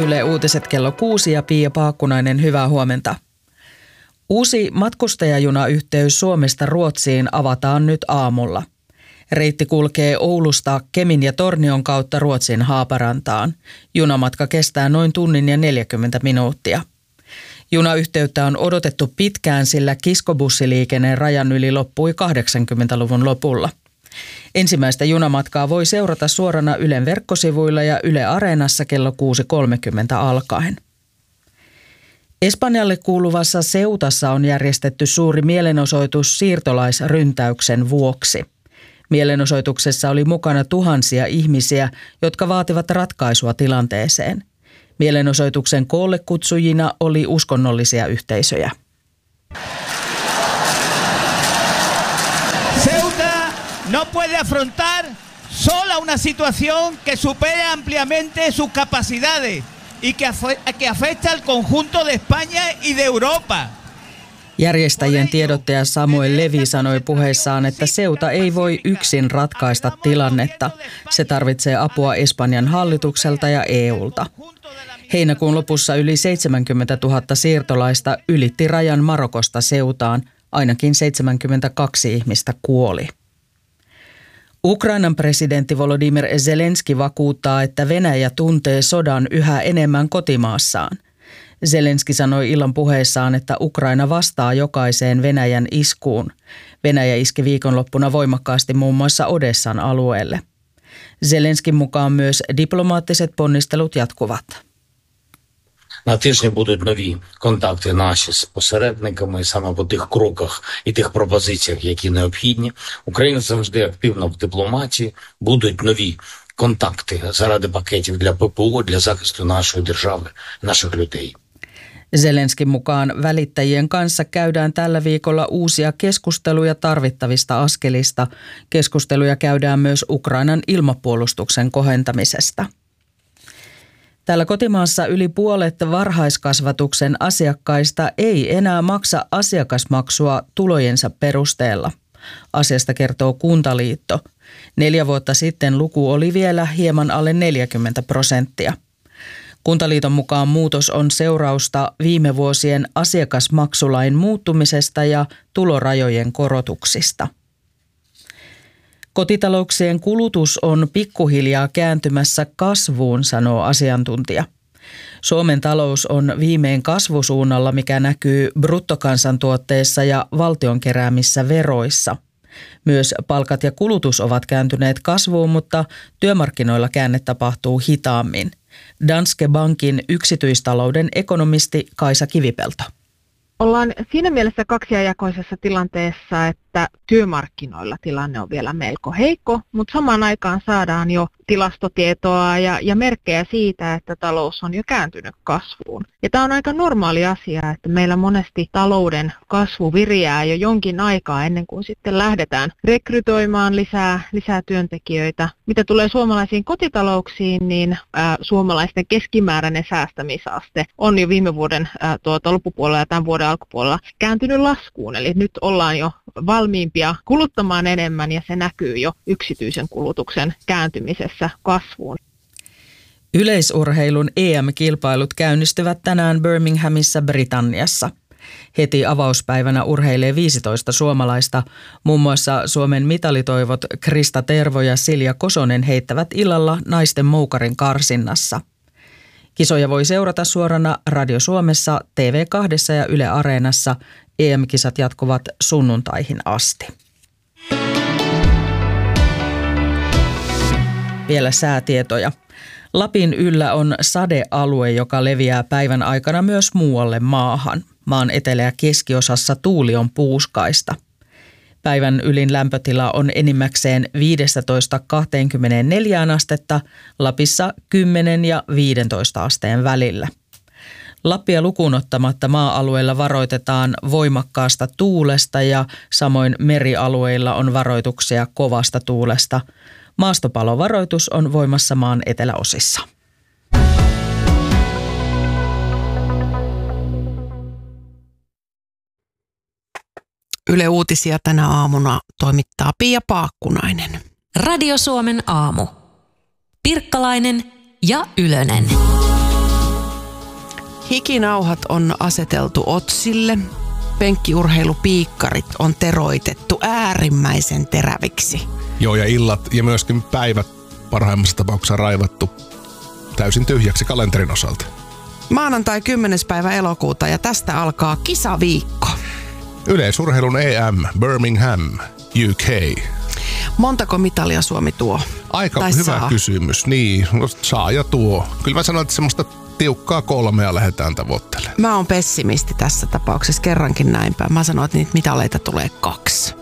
Yle Uutiset kello 6 ja Pia Paakkunainen, hyvää huomenta. Uusi matkustajajunayhteys Suomesta Ruotsiin avataan nyt aamulla. Reitti kulkee Oulusta Kemin ja Tornion kautta Ruotsin Haaparantaan. Junamatka kestää noin tunnin ja 40 minuuttia. Junayhteyttä on odotettu pitkään, sillä kiskobussiliikenne rajan yli loppui 80-luvun lopulla. Ensimmäistä junamatkaa voi seurata suorana Ylen verkkosivuilla ja Yle Areenassa kello 6.30 alkaen. Espanjalle kuuluvassa Ceutassa on järjestetty suuri mielenosoitus siirtolaisryntäyksen vuoksi. Mielenosoituksessa oli mukana tuhansia ihmisiä, jotka vaativat ratkaisua tilanteeseen. Mielenosoituksen koolle kutsujina oli uskonnollisia yhteisöjä. Ceuta no puede afrontar sola una situación que supera ampliamente sus capacidades y que afecta al conjunto de España y de Europa. Järjestäjien tiedottaja Samuel Levy sanoi puheessaan, että Ceuta ei voi yksin ratkaista tilannetta. Se tarvitsee apua Espanjan hallitukselta ja EUlta. Heinäkuun lopussa yli 70 000 siirtolaista ylitti rajan Marokosta Ceutaan. Ainakin 72 ihmistä kuoli. Ukrainan presidentti Volodymyr Zelenski vakuuttaa, että Venäjä tuntee sodan yhä enemmän kotimaassaan. Zelenski sanoi illan puheessaan, että Ukraina vastaa jokaiseen Venäjän iskuun. Venäjä iski viikonloppuna voimakkaasti muun muassa Odessan alueelle. Zelenskin mukaan myös diplomaattiset ponnistelut jatkuvat. На тижні будуть нові контакти наші з посередниками саме по тих кроках і тих пропозиціях, які необхідні. Україна завжди активна в дипломатії. Будуть нові контакти заради пакетів для ППО, для захисту нашої держави, наших людей. Zelenskin mukaan välittäjien kanssa käydään tällä viikolla uusia keskusteluja tarvittavista askelista. Keskusteluja käydään myös Ukrainan ilmapuolustuksen kohentamisesta. Täällä kotimaassa yli puolet varhaiskasvatuksen asiakkaista ei enää maksa asiakasmaksua tulojensa perusteella. Asiasta kertoo Kuntaliitto. 4 vuotta sitten luku oli vielä hieman alle 40%. Kuntaliiton mukaan muutos on seurausta viime vuosien asiakasmaksulain muuttumisesta ja tulorajojen korotuksista. Kotitalouksien kulutus on pikkuhiljaa kääntymässä kasvuun, sanoo asiantuntija. Suomen talous on viimein kasvusuunnalla, mikä näkyy bruttokansantuotteessa ja valtion keräämissä veroissa. Myös palkat ja kulutus ovat kääntyneet kasvuun, mutta työmarkkinoilla käänne tapahtuu hitaammin. Danske Bankin yksityistalouden ekonomisti Kaisa Kivipelto. Ollaan siinä mielessä kaksijakoisessa tilanteessa, että työmarkkinoilla tilanne on vielä melko heikko, mutta samaan aikaan saadaan jo tilastotietoa ja merkkejä siitä, että talous on jo kääntynyt kasvuun. Ja tämä on aika normaali asia, että meillä monesti talouden kasvu viriää jo jonkin aikaa ennen kuin sitten lähdetään rekrytoimaan lisää työntekijöitä. Mitä tulee suomalaisiin kotitalouksiin, niin suomalaisten keskimääräinen säästämisaste on jo viime vuoden loppupuolella ja tämän vuoden alkupuolella kääntynyt laskuun. Eli nyt ollaan jo valmiimpia kuluttamaan enemmän ja se näkyy jo yksityisen kulutuksen kääntymisessä kasvuun. Yleisurheilun EM-kilpailut käynnistyvät tänään Birminghamissa, Britanniassa. Heti avauspäivänä urheilee 15 suomalaista. Muun muassa Suomen mitalitoivot Krista Tervo ja Silja Kosonen heittävät illalla naisten moukarin karsinnassa. Kisoja voi seurata suorana Radio Suomessa, TV2 ja Yle Areenassa. EM-kisat jatkuvat sunnuntaihin asti. Vielä säätietoja. Lapin yllä on sadealue, joka leviää päivän aikana myös muualle maahan. Maan etelä- ja keskiosassa tuuli on puuskaista. Päivän ylin lämpötila on enimmäkseen 15–24 astetta, Lapissa 10 ja 15 asteen välillä. Lappia lukuun ottamatta maa-alueilla varoitetaan voimakkaasta tuulesta ja samoin merialueilla on varoituksia kovasta tuulesta. Maastopalovaroitus on voimassa maan eteläosissa. Yle Uutisia tänä aamuna toimittaa Pia Paakkunainen. Radio Suomen aamu. Pirkkalainen ja Ylönen. Hikinauhat on aseteltu otsille. Penkkiurheilupiikkarit on teroitettu äärimmäisen teräviksi. Joo, ja illat ja myöskin päivät parhaimmassa tapauksessa raivattu täysin tyhjäksi kalenterin osalta. Maanantai 10. päivä elokuuta ja tästä alkaa kisaviikko. Yleisurheilun EM, Birmingham, UK. Montako mitalia Suomi tuo? Aika tai hyvä saa? Kysymys. Niin, saa ja tuo. Kyllä mä sanon, että semmoista tiukkaa 3 lähdetään tavoittelemaan. Mä oon pessimisti tässä tapauksessa kerrankin näinpä. Mä sanon, että niitä mitaleita tulee 2.